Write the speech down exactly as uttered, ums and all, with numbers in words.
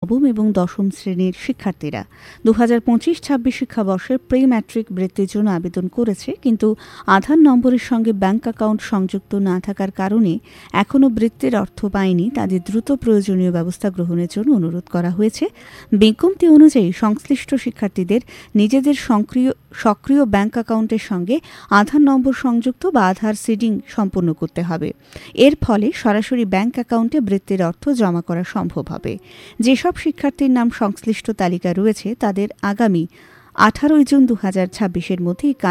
নবম এবং দশম শ্রেণীর শিক্ষার্থীরা দু হাজার পঁচিশ ছাব্বিশ শিক্ষাবর্ষে প্রি ম্যাট্রিক বৃত্তির জন্য আবেদন করেছে, কিন্তু আধার নম্বরের সঙ্গে ব্যাংক অ্যাকাউন্ট সংযুক্ত না থাকার কারণে এখনও বৃত্তির অর্থ পায়নি। তাদের দ্রুত প্রয়োজনীয় ব্যবস্থা গ্রহণের জন্য অনুরোধ করা হয়েছে। বিজ্ঞপ্তি অনুযায়ী সংশ্লিষ্ট শিক্ষার্থীদের নিজেদের সক্রিয় সক্রিয় ব্যাংক অ্যাকাউন্টের সঙ্গে আধার নম্বর সংযুক্ত বা আধার সিডিং সম্পন্ন করতে হবে। এর ফলে সরাসরি ব্যাংক অ্যাকাউন্টে বৃত্তির অর্থ জমা করা সম্ভব হবে। যেসব শিক্ষার্থীর নাম সংশ্লিষ্ট তালিকা রয়েছে তাদের আগামী আঠারোই জুন দু হাজার ছাব্বিশের মধ্যে